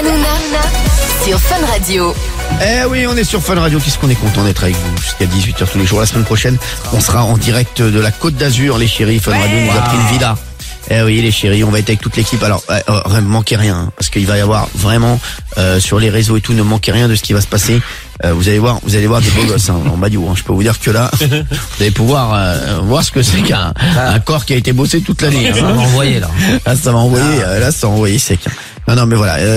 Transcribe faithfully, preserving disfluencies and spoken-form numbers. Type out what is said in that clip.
Hanouna sur Fun Radio. Eh oui, on est sur Fun Radio. Qu'est-ce qu'on est content d'être avec vous jusqu'à dix-huit heures tous les jours. La semaine prochaine, on sera en direct de la Côte d'Azur, les chéris. Fun Radio nous a pris une villa. Eh oui, les chéris, on va être avec toute l'équipe. Alors, euh, euh, ne manquez rien, hein, parce qu'il va y avoir vraiment euh, sur les réseaux et tout, ne manquez rien de ce qui va se passer. Euh, vous allez voir, vous allez voir des beaux gosses hein, en Badiou. Hein. Je peux vous dire que là, vous allez pouvoir euh, voir ce que c'est qu'un un corps qui a été bossé toute l'année. Hein. Ça va envoyer là. Là, ça va envoyer. Euh, là, ça va envoyer sec. Non, non, mais voilà. Euh,